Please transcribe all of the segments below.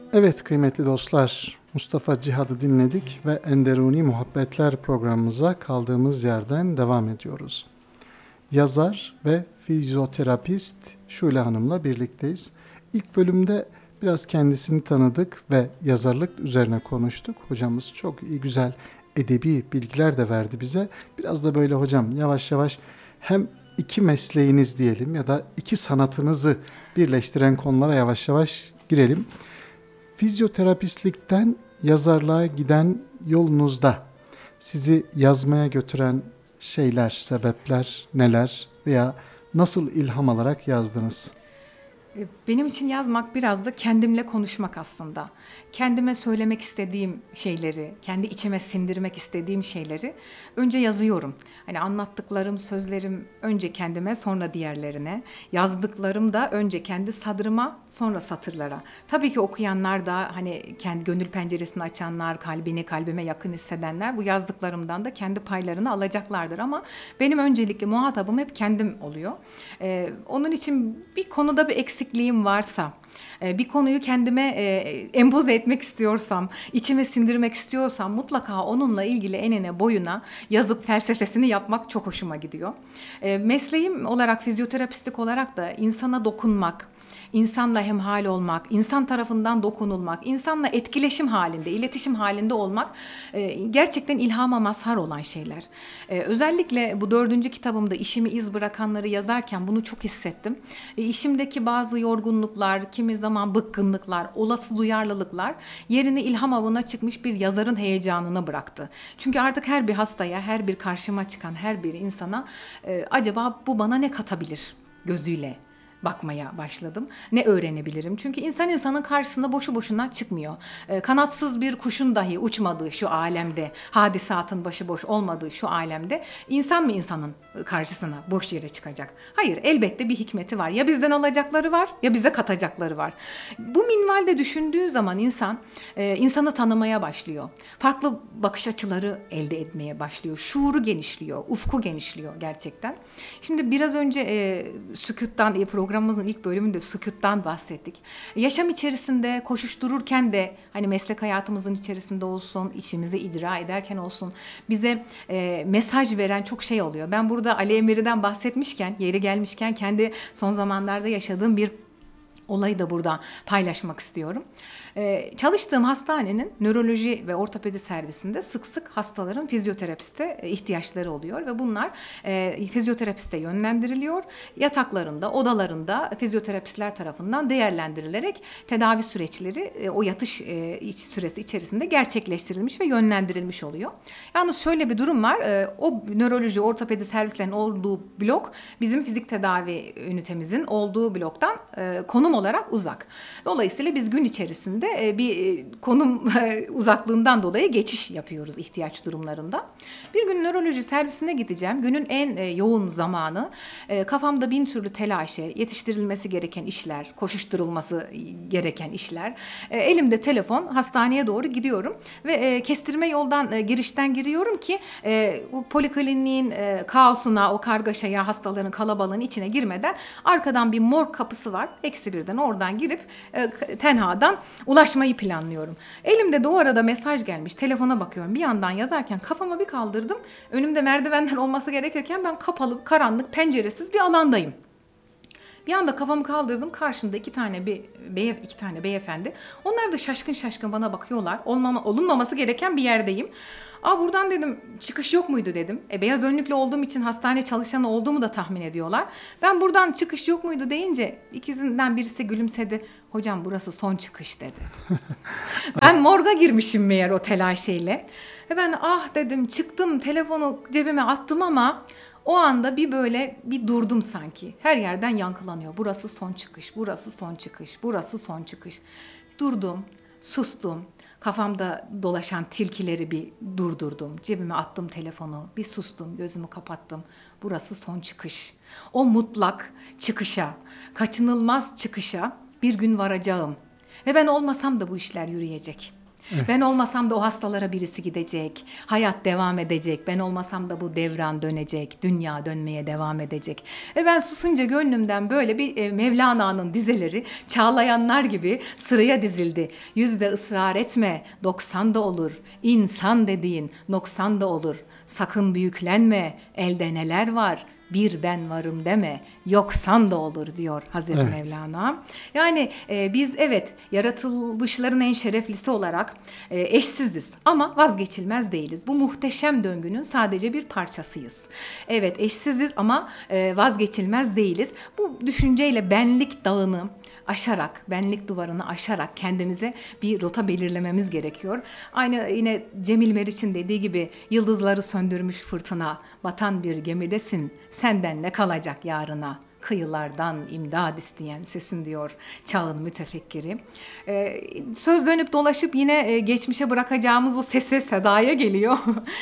Evet kıymetli dostlar, Mustafa Cihad'ı dinledik ve Enderuni Muhabbetler programımıza kaldığımız yerden devam ediyoruz. Yazar ve fizyoterapist Şule Hanım'la birlikteyiz. İlk bölümde biraz kendisini tanıdık ve yazarlık üzerine konuştuk. Hocamız çok iyi güzel edebi bilgiler de verdi bize. Biraz da böyle hocam yavaş yavaş hem iki mesleğiniz diyelim ya da iki sanatınızı birleştiren konulara yavaş yavaş girelim. Fizyoterapistlikten yazarlığa giden yolunuzda sizi yazmaya götüren şeyler, sebepler neler veya nasıl ilham alarak yazdınız? Benim için yazmak biraz da kendimle konuşmak aslında. Kendime söylemek istediğim şeyleri, kendi içime sindirmek istediğim şeyleri önce yazıyorum. Hani anlattıklarım, sözlerim önce kendime, sonra diğerlerine. Yazdıklarım da önce kendi sadrıma, sonra satırlara. Tabii ki okuyanlar da hani kendi gönül penceresini açanlar, kalbini kalbime yakın hissedenler bu yazdıklarımdan da kendi paylarını alacaklardır ama benim öncelikle muhatabım hep kendim oluyor. Onun için bir konuda bir eksikliğim varsa, bir konuyu kendime empoze etmek istiyorsam, içime sindirmek istiyorsam mutlaka onunla ilgili enine boyuna yazıp felsefesini yapmak çok hoşuma gidiyor. Mesleğim olarak, fizyoterapistlik olarak da insana dokunmak, insanla hemhal olmak, insan tarafından dokunulmak, insanla etkileşim halinde, iletişim halinde olmak gerçekten ilhama mazhar olan şeyler. Özellikle bu 4. kitabımda işimi iz bırakanları yazarken bunu çok hissettim. İşimdeki bazı yorgunluklar, kimi zaman bıkkınlıklar, olası duyarlılıklar yerini ilham avına çıkmış bir yazarın heyecanına bıraktı. Çünkü artık her bir hastaya, her bir karşıma çıkan her bir insana acaba bu bana ne katabilir gözüyle bakmaya başladım. Ne öğrenebilirim? Çünkü insan insanın karşısına boşu boşuna çıkmıyor. Kanatsız bir kuşun dahi uçmadığı şu alemde, hadisatın başıboş olmadığı şu alemde insan mı insanın karşısına boş yere çıkacak? Hayır, elbette bir hikmeti var. Ya bizden alacakları var, ya bize katacakları var. Bu minvalde düşündüğü zaman insan insanı tanımaya başlıyor. Farklı bakış açıları elde etmeye başlıyor. Şuuru genişliyor, ufku genişliyor gerçekten. Şimdi biraz önce sükûttan, programımızın ilk bölümünde sükûttan bahsettik. Yaşam içerisinde koşuştururken de hani meslek hayatımızın içerisinde olsun, işimizi icra ederken olsun bize mesaj veren çok şey oluyor. Ben burada Ali Emre'den bahsetmişken, yeri gelmişken kendi son zamanlarda yaşadığım bir olayı da burada paylaşmak istiyorum. Çalıştığım hastanenin nöroloji ve ortopedi servisinde sık sık hastaların fizyoterapiste ihtiyaçları oluyor ve bunlar fizyoterapiste yönlendiriliyor. Yataklarında, odalarında fizyoterapistler tarafından değerlendirilerek tedavi süreçleri o yatış süresi içerisinde gerçekleştirilmiş ve yönlendirilmiş oluyor. Yalnız şöyle bir durum var. O nöroloji, ortopedi servislerinin olduğu blok bizim fizik tedavi ünitemizin olduğu bloktan konum olarak uzak. Dolayısıyla biz gün içerisinde bir konum uzaklığından dolayı geçiş yapıyoruz ihtiyaç durumlarında. Bir gün nöroloji servisine gideceğim. Günün en yoğun zamanı. Kafamda bin türlü telaşe, yetiştirilmesi gereken işler, koşuşturulması gereken işler. Elimde telefon, hastaneye doğru gidiyorum ve kestirme yoldan girişten giriyorum ki o polikliniğin kaosuna, o kargaşaya, hastaların kalabalığın içine girmeden arkadan bir morg kapısı var. -1'den oradan girip tenhadan ulaşmayı planlıyorum. Elimde de o arada mesaj gelmiş. Telefona bakıyorum. Bir yandan yazarken kafama bir kaldırdım. Önümde merdivenler olması gerekirken ben kapalı, karanlık, penceresiz bir alandayım. Bir anda kafamı kaldırdım. Karşımda iki tane beyefendi. Onlar da şaşkın şaşkın bana bakıyorlar. Olunmaması gereken bir yerdeyim. Buradan dedim çıkış yok muydu dedim. Beyaz önlüklü olduğum için hastane çalışanı olduğumu da tahmin ediyorlar. Ben buradan çıkış yok muydu deyince ikisinden birisi gülümsedi. Hocam burası son çıkış dedi. Ben morga girmişim meğer o telaşeyle. Ve ben dedim çıktım telefonu cebime attım ama o anda bir durdum sanki. Her yerden yankılanıyor. Burası son çıkış, burası son çıkış, burası son çıkış. Durdum, sustum. Kafamda dolaşan tilkileri bir durdurdum. Cebime attım telefonu, bir sustum, gözümü kapattım. Burası son çıkış. O mutlak çıkışa, kaçınılmaz çıkışa bir gün varacağım. Ve ben olmasam da bu işler yürüyecek. Ben olmasam da o hastalara birisi gidecek. Hayat devam edecek. Ben olmasam da bu devran dönecek. Dünya dönmeye devam edecek. Ben susunca gönlümden böyle bir Mevlana'nın dizeleri çağlayanlar gibi sıraya dizildi. Yüzde ısrar etme, 90 da olur. İnsan dediğin 90 da olur. Sakın büyüklenme, elde neler var. Bir ben varım deme, yoksan da olur diyor Hazreti Evet. Mevlana. Yani biz evet yaratılmışların en şereflisi olarak eşsiziz ama vazgeçilmez değiliz. Bu muhteşem döngünün sadece bir parçasıyız. Evet eşsiziz ama vazgeçilmez değiliz. Bu düşünceyle benlik dağını aşarak, benlik duvarını aşarak kendimize bir rota belirlememiz gerekiyor. Aynı yine Cemil Meriç'in dediği gibi yıldızları söndürmüş fırtına, batan bir gemidesin, senden ne kalacak yarına? Kıyılardan imdad isteyen sesin diyor çağın mütefekkiri. Söz dönüp dolaşıp yine geçmişe bırakacağımız o sese sedaya geliyor.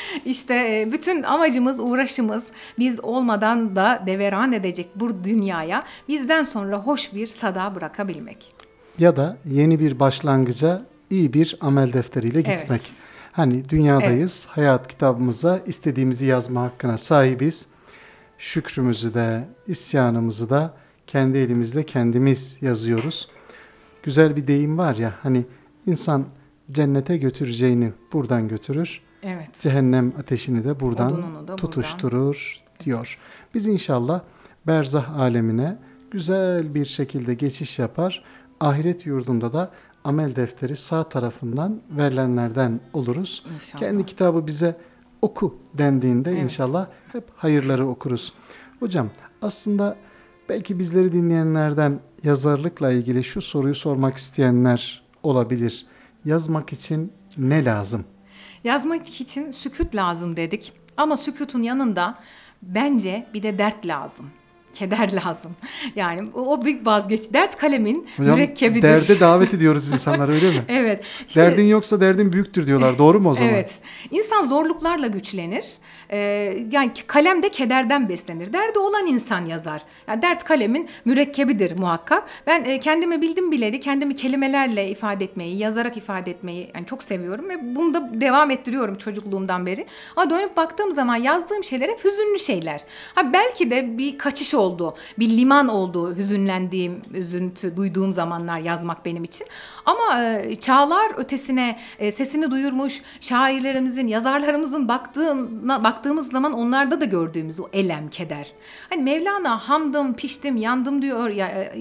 İşte bütün amacımız, uğraşımız biz olmadan da deveran edecek bu dünyaya bizden sonra hoş bir sada bırakabilmek. Ya da yeni bir başlangıca iyi bir amel defteriyle gitmek. Evet. Hani dünyadayız, hayat kitabımıza istediğimizi yazma hakkına sahibiz. Şükrümüzü de, isyanımızı da kendi elimizle kendimiz yazıyoruz. Güzel bir deyim var ya, hani insan cennete götüreceğini buradan götürür, Evet. cehennem ateşini de buradan Odununu da tutuşturur diyor. Biz inşallah berzah alemine güzel bir şekilde geçiş yapar, ahiret yurdunda da amel defteri sağ tarafından verilenlerden oluruz. İnşallah. Kendi kitabı bize oku dendiğinde Evet. inşallah hep hayırları okuruz. Hocam aslında belki bizleri dinleyenlerden yazarlıkla ilgili şu soruyu sormak isteyenler olabilir. Yazmak için ne lazım? Yazmak için sükût lazım dedik. Ama sükûtun yanında bence bir de dert lazım. Keder lazım. Yani o bir vazgeç. Dert kalemin Hocam mürekkebidir. derde davet ediyoruz insanlar öyle mi? Evet. Şimdi- Derdin yoksa derdin büyüktür diyorlar. Doğru mu o zaman? Evet. İnsan zorluklarla güçlenir. Yani kalem de kederden beslenir. Derdi olan insan yazar. Yani dert kalemin mürekkebidir muhakkak. Ben kendimi bildim bileli kendimi kelimelerle ifade etmeyi, yazarak ifade etmeyi yani çok seviyorum ve bunu da devam ettiriyorum çocukluğumdan beri. Ama dönüp baktığım zaman yazdığım şeyler hep hüzünlü şeyler. Ha belki de bir kaçış oldu, bir liman oldu hüzünlendiğim, üzüntü duyduğum zamanlar yazmak benim için. Ama çağlar ötesine sesini duyurmuş şairlerimizin, yazarlarımızın baktığımız zaman onlarda da gördüğümüz o elem, keder. Hani Mevlana hamdım, piştim, yandım diyor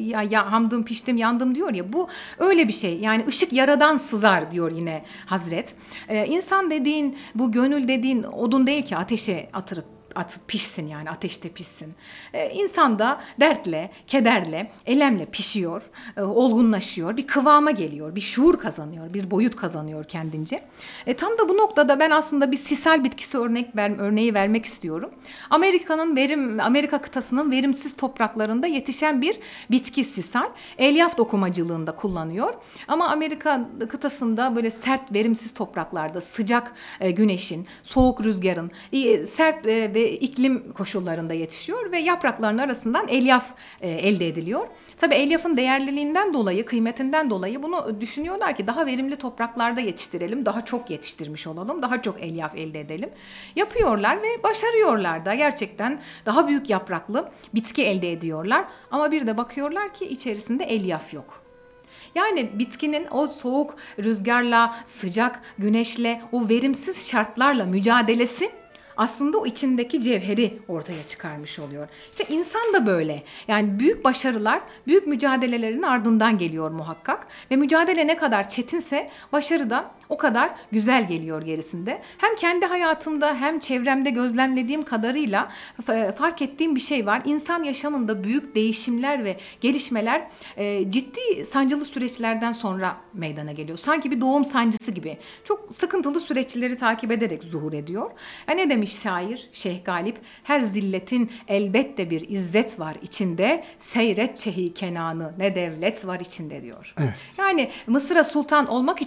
ya hamdım, piştim, yandım diyor ya bu öyle bir şey. Yani ışık yaradan sızar diyor yine Hazret. İnsan dediğin, bu gönül dediğin odun değil ki ateşe atıp pişsin yani ateşte pişsin. İnsan da dertle, kederle, elemle pişiyor, olgunlaşıyor, bir kıvama geliyor, bir şuur kazanıyor, bir boyut kazanıyor kendince. Tam da bu noktada ben aslında bir sisal bitkisi örneği vermek istiyorum. Amerika kıtasının verimsiz topraklarında yetişen bir bitki sisal. Elyaf dokumacılığında kullanıyor. Ama Amerika kıtasında böyle sert, verimsiz topraklarda sıcak güneşin, soğuk rüzgarın, sert ve iklim koşullarında yetişiyor ve yaprakların arasından elyaf elde ediliyor. Tabii elyafın değerliliğinden dolayı, kıymetinden dolayı bunu düşünüyorlar ki daha verimli topraklarda yetiştirelim, daha çok yetiştirmiş olalım, daha çok elyaf elde edelim. Yapıyorlar ve başarıyorlar da gerçekten daha büyük yapraklı bitki elde ediyorlar. Ama bir de bakıyorlar ki içerisinde elyaf yok. Yani bitkinin o soğuk rüzgarla, sıcak güneşle, o verimsiz şartlarla mücadelesi aslında o içindeki cevheri ortaya çıkarmış oluyor. İşte insan da böyle. Yani büyük başarılar, büyük mücadelelerin ardından geliyor muhakkak. Ve mücadele ne kadar çetinse başarı da o kadar güzel geliyor gerisinde. Hem kendi hayatımda hem çevremde gözlemlediğim kadarıyla fark ettiğim bir şey var. İnsan yaşamında büyük değişimler ve gelişmeler ciddi sancılı süreçlerden sonra meydana geliyor. Sanki bir doğum sancısı gibi. Çok sıkıntılı süreçleri takip ederek zuhur ediyor. Ne demiş şair Şeyh Galip? Her zilletin elbette bir izzet var içinde. Seyret çehi kenanı ne devlet var içinde diyor. Evet. Yani Mısır'a sultan olmak için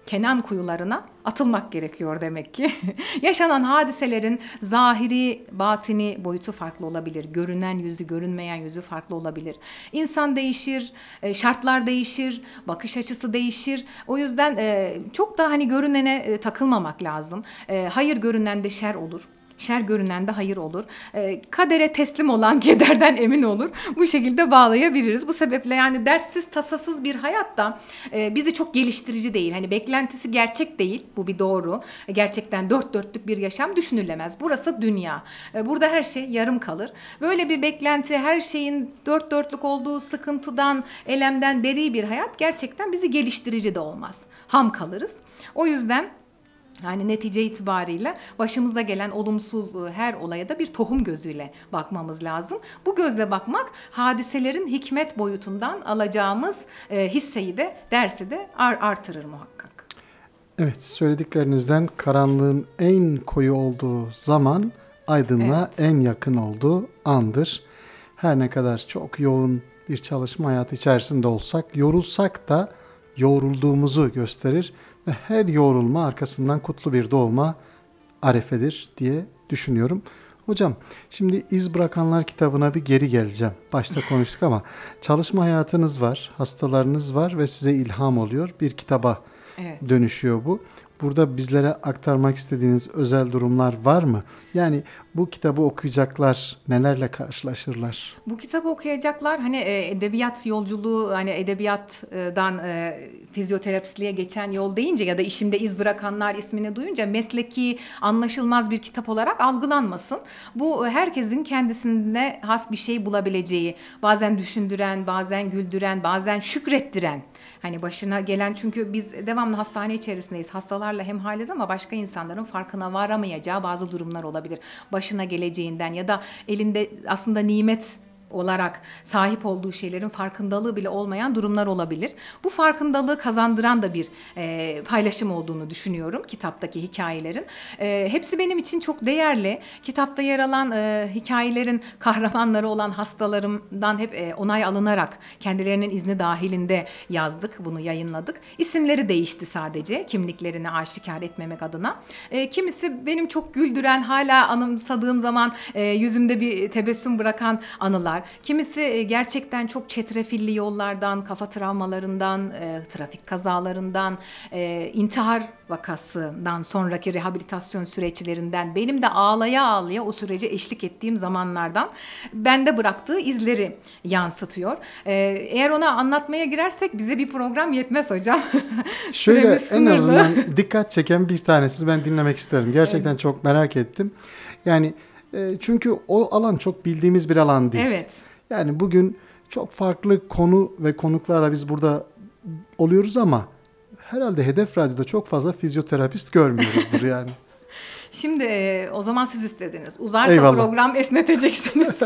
Kenan kuyularına atılmak gerekiyor demek ki. Yaşanan hadiselerin zahiri, batini boyutu farklı olabilir. Görünen yüzü, görünmeyen yüzü farklı olabilir. İnsan değişir, şartlar değişir, bakış açısı değişir. O yüzden çok da hani görünene takılmamak lazım. Hayır görünen de şer olur. Şer görünen de hayır olur. Kadere teslim olan kederden emin olur. Bu şekilde bağlayabiliriz. Bu sebeple yani dertsiz tasasız bir hayat da bizi çok geliştirici değil. Hani beklentisi gerçek değil. Bu bir doğru. Gerçekten dört dörtlük bir yaşam düşünülemez. Burası dünya. Burada her şey yarım kalır. Böyle bir beklenti, her şeyin dört dörtlük olduğu sıkıntıdan, elemden beri bir hayat gerçekten bizi geliştirici de olmaz. Ham kalırız. O yüzden yani netice itibariyle başımıza gelen olumsuz her olaya da bir tohum gözüyle bakmamız lazım. Bu gözle bakmak hadiselerin hikmet boyutundan alacağımız hisseyi de dersi de artırır muhakkak. Evet, söylediklerinizden karanlığın en koyu olduğu zaman aydınlığa en yakın olduğu andır. Her ne kadar çok yoğun bir çalışma hayatı içerisinde olsak, yorulsak da yoğrulduğumuzu gösterir ve her yoğrulma arkasından kutlu bir doğuma arefedir diye düşünüyorum. Hocam, şimdi İz Bırakanlar kitabına bir geri geleceğim. Başta konuştuk ama çalışma hayatınız var, hastalarınız var ve size ilham oluyor. Bir kitaba dönüşüyor bu. Burada bizlere aktarmak istediğiniz özel durumlar var mı? Yani bu kitabı okuyacaklar nelerle karşılaşırlar? Bu kitabı okuyacaklar hani edebiyat yolculuğu, hani edebiyattan fizyoterapistliğe geçen yol deyince ya da işimde iz bırakanlar ismini duyunca mesleki anlaşılmaz bir kitap olarak algılanmasın. Bu herkesin kendisinde has bir şey bulabileceği, bazen düşündüren, bazen güldüren, bazen şükrettiren. Hani başına gelen, çünkü biz devamlı hastane içerisindeyiz. Hastalarla hemhaliz ama başka insanların farkına varamayacağı bazı durumlar olabilir. Başına geleceğinden ya da elinde aslında nimet olarak sahip olduğu şeylerin farkındalığı bile olmayan durumlar olabilir. Bu farkındalığı kazandıran da bir paylaşım olduğunu düşünüyorum kitaptaki hikayelerin. Hepsi benim için çok değerli. Kitapta yer alan hikayelerin kahramanları olan hastalarımdan hep onay alınarak kendilerinin izni dahilinde yazdık, bunu yayınladık. İsimleri değişti sadece, kimliklerini aşikar etmemek adına. Kimisi benim çok güldüren, hala anımsadığım zaman yüzümde bir tebessüm bırakan anılar. Kimisi gerçekten çok çetrefilli yollardan, kafa travmalarından, trafik kazalarından, intihar vakasından sonraki rehabilitasyon süreçlerinden, benim de ağlaya ağlaya o sürece eşlik ettiğim zamanlardan bende bıraktığı izleri yansıtıyor. Eğer ona anlatmaya girersek bize bir program yetmez hocam. Şöyle en azından dikkat çeken bir tanesini ben dinlemek isterim. Gerçekten çok merak ettim. Yani çünkü o alan çok bildiğimiz bir alan değil. Evet. Yani bugün çok farklı konu ve konuklarla biz burada oluyoruz ama herhalde Hedef Radyo'da çok fazla fizyoterapist görmüyoruzdur yani. Şimdi o zaman siz istediniz. Uzarsa Eyvallah. program esneteceksiniz.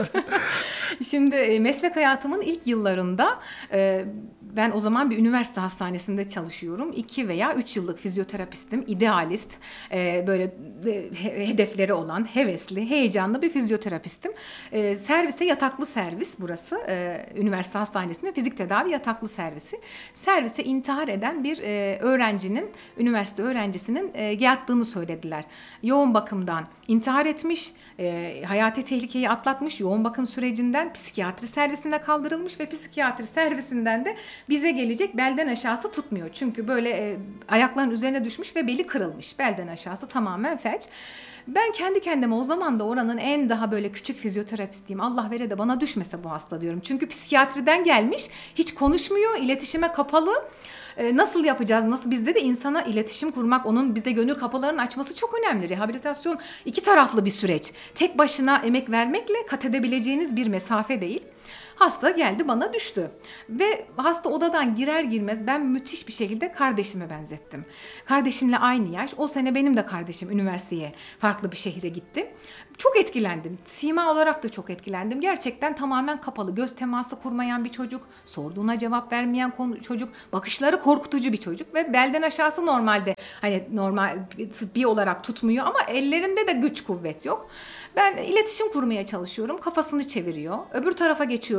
Şimdi meslek hayatımın ilk yıllarında ben o zaman bir üniversite hastanesinde çalışıyorum. 2 veya 3 yıllık fizyoterapistim, idealist, böyle hedefleri olan, hevesli, heyecanlı bir fizyoterapistim. Servise yataklı servis burası. Üniversite hastanesinin fizik tedavi yataklı servisi. Servise intihar eden bir öğrencinin, üniversite öğrencisinin yattığını söylediler. Yoğun bakımdan intihar etmiş, hayati tehlikeyi atlatmış, yoğun bakım sürecinden psikiyatri servisine kaldırılmış ve psikiyatri servisinden de bize gelecek, belden aşağısı tutmuyor. Çünkü böyle ayaklarının üzerine düşmüş ve beli kırılmış. Belden aşağısı tamamen felç. Ben kendi kendime o zaman da oranın en daha böyle küçük fizyoterapistiyim. Allah vere de bana düşmese bu hasta diyorum. Çünkü psikiyatriden gelmiş, hiç konuşmuyor, iletişime kapalı. Nasıl yapacağız? Nasıl? Bizde de insana iletişim kurmak, onun bize gönül kapılarını açması çok önemli. Rehabilitasyon iki taraflı bir süreç. Tek başına emek vermekle kat edebileceğiniz bir mesafe değil. Hasta geldi, bana düştü ve hasta odadan girer girmez ben müthiş bir şekilde kardeşime benzettim. Kardeşimle aynı yaş. O sene benim de kardeşim üniversiteye, farklı bir şehre gitti. Çok etkilendim. Sima olarak da çok etkilendim. Gerçekten tamamen kapalı, göz teması kurmayan bir çocuk, sorduğuna cevap vermeyen çocuk, bakışları korkutucu bir çocuk ve belden aşağısı normalde hani normal tıbbi olarak tutmuyor ama ellerinde de güç kuvvet yok. Ben iletişim kurmaya çalışıyorum. Kafasını çeviriyor. Öbür tarafa geçiyorum.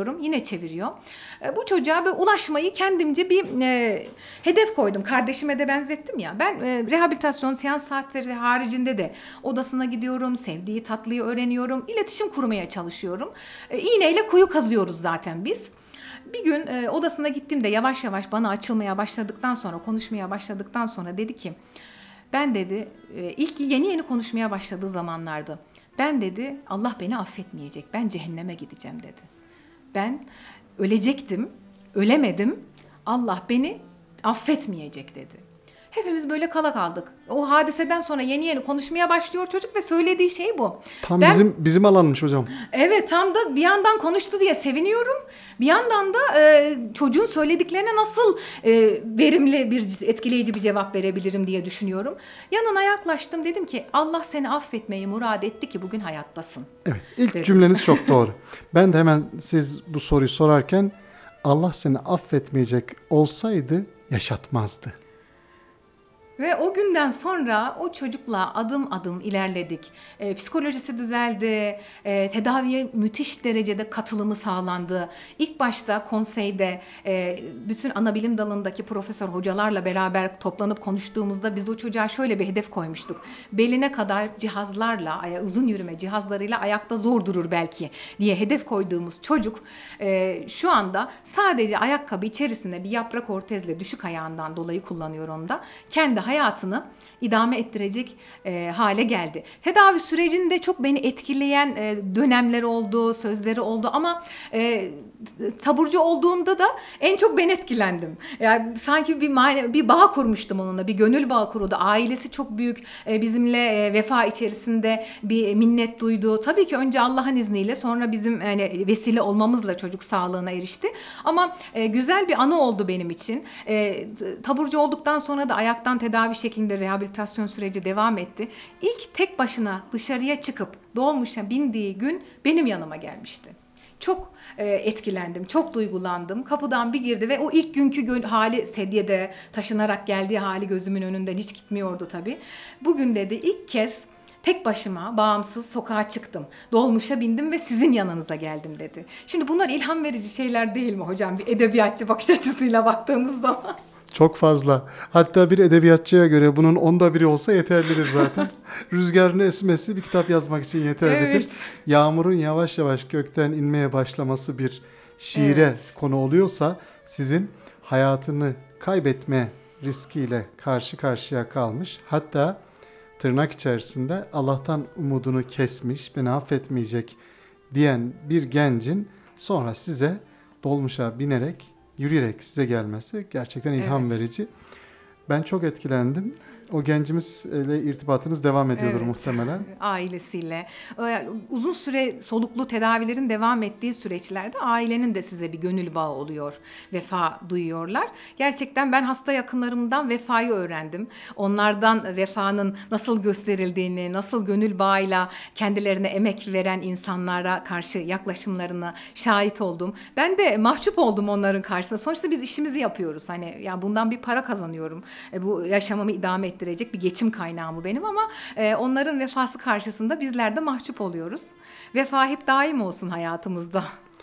çeviriyorum, yine çeviriyor. Bu çocuğa böyle ulaşmayı kendimce bir hedef koydum. Kardeşime de benzettim ya. Ben rehabilitasyon seans saatleri haricinde de odasına gidiyorum, sevdiği tatlıyı öğreniyorum, iletişim kurmaya çalışıyorum. İğneyle kuyu kazıyoruz zaten biz. Bir gün odasına gittiğimde yavaş yavaş bana açılmaya başladıktan sonra, konuşmaya başladıktan sonra dedi ki, ben dedi, ilk yeni konuşmaya başladığı zamanlardı. Ben dedi, Allah beni affetmeyecek, ben cehenneme gideceğim dedi. Ben ölecektim, ölemedim, Allah beni affetmeyecek dedi. Hepimiz böyle kala kaldık. O hadiseden sonra yeni konuşmaya başlıyor çocuk ve söylediği şey bu. Tam Ben, bizim alanmış hocam. evet, tam da bir yandan konuştu diye seviniyorum. Bir yandan da çocuğun söylediklerine nasıl verimli bir etkileyici bir cevap verebilirim diye düşünüyorum. Yanına yaklaştım, dedim ki Allah seni affetmeyi murad etti ki bugün hayattasın. Evet, ilk dedim. cümleniz çok doğru. Ben de hemen siz bu soruyu sorarken Allah seni affetmeyecek olsaydı yaşatmazdı. Ve o günden sonra o çocukla adım adım ilerledik. Psikolojisi düzeldi, tedaviye müthiş derecede katılımı sağlandı. İlk başta konseyde bütün ana bilim dalındaki profesör hocalarla beraber toplanıp konuştuğumuzda biz o çocuğa şöyle bir hedef koymuştuk. Beline kadar cihazlarla, uzun yürüme cihazlarıyla ayakta zor durur belki diye hedef koyduğumuz çocuk şu anda sadece ayakkabı içerisinde bir yaprak ortezle düşük ayağından dolayı kullanıyor onu da. Kendi hayatını idame ettirecek hale geldi. Tedavi sürecinde çok beni etkileyen dönemler oldu, sözleri oldu ama taburcu olduğunda da en çok ben etkilendim. Yani sanki bir bağ kurmuştum onunla, bir gönül bağı kuruldu. Ailesi çok büyük, bizimle vefa içerisinde bir minnet duydu. Tabii ki önce Allah'ın izniyle, sonra bizim vesile olmamızla çocuk sağlığına erişti. Ama güzel bir anı oldu benim için. Taburcu olduktan sonra da ayaktan tedavi şeklinde rehabilitasyon süreci devam etti. İlk tek başına dışarıya çıkıp dolmuşa bindiği gün benim yanıma gelmişti. Çok etkilendim, çok duygulandım. Kapıdan bir girdi ve o ilk günkü hali, sedyede taşınarak geldiği hali gözümün önünden hiç gitmiyordu tabii. Bugün dedi ilk kez tek başıma bağımsız sokağa çıktım. Dolmuşa bindim ve sizin yanınıza geldim dedi. Şimdi bunlar ilham verici şeyler değil mi hocam? Bir edebiyatçı bakış açısıyla baktığınız zaman. Çok fazla. Hatta bir edebiyatçıya göre bunun 1/10 olsa yeterlidir zaten. Rüzgarın esmesi bir kitap yazmak için yeterlidir. Evet. Yağmurun yavaş yavaş gökten inmeye başlaması bir şiire konu oluyorsa sizin hayatını kaybetme riskiyle karşı karşıya kalmış. Hatta tırnak içerisinde Allah'tan umudunu kesmiş, beni affetmeyecek diyen bir gencin sonra size dolmuşa binerek, yürüyerek size gelmesi gerçekten ilham verici. Ben çok etkilendim. O gencimizle irtibatınız devam ediyordur muhtemelen. Ailesiyle. Uzun süre soluklu tedavilerin devam ettiği süreçlerde ailenin de size bir gönül bağı oluyor. Vefa duyuyorlar. Gerçekten ben hasta yakınlarımdan vefayı öğrendim. Onlardan vefanın nasıl gösterildiğini, nasıl gönül bağıyla kendilerine emek veren insanlara karşı yaklaşımlarına şahit oldum. Ben de mahcup oldum onların karşısında. Sonuçta biz işimizi yapıyoruz. Hani ya bundan bir para kazanıyorum. Bu yaşamımı idame ettirecek bir geçim kaynağı bu benim ama onların vefası karşısında bizler de mahcup oluyoruz. Vefa hep daim olsun hayatımızda.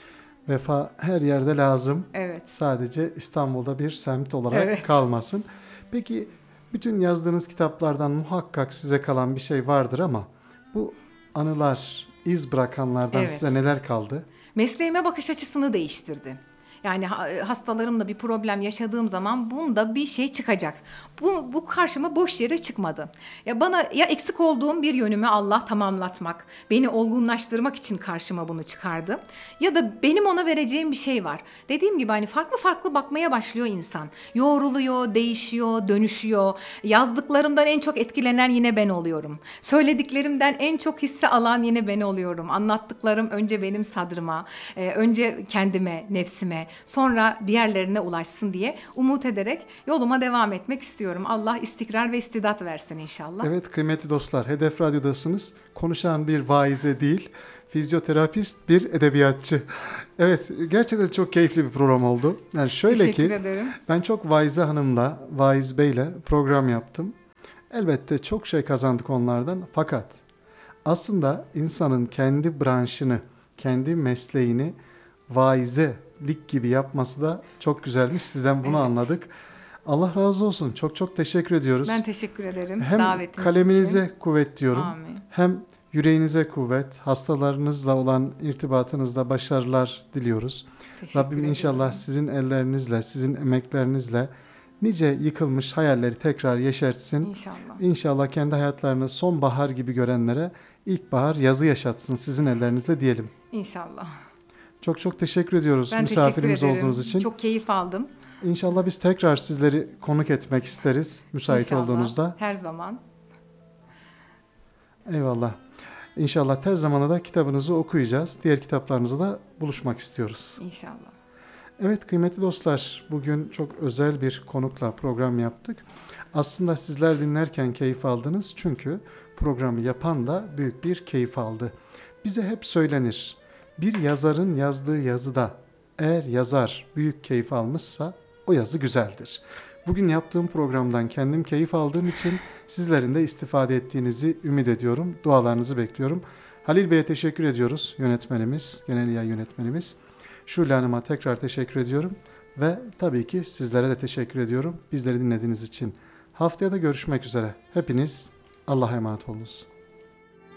Vefa her yerde lazım. Evet. Sadece İstanbul'da bir semt olarak kalmasın. Peki bütün yazdığınız kitaplardan muhakkak size kalan bir şey vardır ama bu anılar, iz bırakanlardan size neler kaldı? Mesleğime bakış açısını değiştirdi. Yani hastalarımla bir problem yaşadığım zaman bunda bir şey çıkacak. Bu karşıma boş yere çıkmadı. Ya bana ya eksik olduğum bir yönümü Allah tamamlatmak, beni olgunlaştırmak için karşıma bunu çıkardı. Ya da benim ona vereceğim bir şey var. Dediğim gibi hani farklı farklı bakmaya başlıyor insan. Yoğruluyor, değişiyor, dönüşüyor. Yazdıklarımdan en çok etkilenen yine ben oluyorum. Söylediklerimden en çok hisse alan yine ben oluyorum. Anlattıklarım önce benim sadrıma, önce kendime, nefsime, sonra diğerlerine ulaşsın diye umut ederek yoluma devam etmek istiyorum. Allah istikrar ve istidat versin inşallah. Evet kıymetli dostlar, Hedef Radyo'dasınız. Konuşan bir vaize değil, fizyoterapist bir edebiyatçı. Evet, gerçekten çok keyifli bir program oldu. Yani şöyle Teşekkür ki ederim. ben çok vaize hanımla, vaiz beyle program yaptım. Elbette çok şey kazandık onlardan. Fakat aslında insanın kendi branşını, kendi mesleğini vaizelik gibi yapması da çok güzelmiş. Sizden bunu Evet. anladık. Allah razı olsun. Çok çok teşekkür ediyoruz. Ben teşekkür ederim Hem davetiniz kaleminize için. kuvvet diyorum. Amin. Hem yüreğinize kuvvet, hastalarınızla olan irtibatınızda başarılar diliyoruz. Teşekkür Rabbim inşallah ediyorum. sizin ellerinizle, sizin emeklerinizle nice yıkılmış hayalleri tekrar yeşertsin. İnşallah. İnşallah kendi hayatlarını sonbahar gibi görenlere ilkbahar, yazı yaşatsın sizin ellerinizle diyelim. İnşallah. Çok çok teşekkür ediyoruz Ben misafirimiz teşekkür ederim. olduğunuz için. Çok keyif aldım. İnşallah biz tekrar sizleri konuk etmek isteriz müsait İnşallah. olduğunuzda. Her zaman. Eyvallah. İnşallah tez zamanda da kitabınızı okuyacağız. Diğer kitaplarınızla da buluşmak istiyoruz. İnşallah. Evet kıymetli dostlar, bugün çok özel bir konukla program yaptık. Aslında sizler dinlerken keyif aldınız çünkü programı yapan da büyük bir keyif aldı. Bize hep söylenir, bir yazarın yazdığı yazıda eğer yazar büyük keyif almışsa o yazı güzeldir. Bugün yaptığım programdan kendim keyif aldığım için sizlerin de istifade ettiğinizi ümit ediyorum. Dualarınızı bekliyorum. Halil Bey'e teşekkür ediyoruz, yönetmenimiz, genel yayın yönetmenimiz. Şule Hanım'a tekrar teşekkür ediyorum ve tabii ki sizlere de teşekkür ediyorum bizleri dinlediğiniz için. Haftaya da görüşmek üzere. Hepiniz Allah'a emanet olunuz.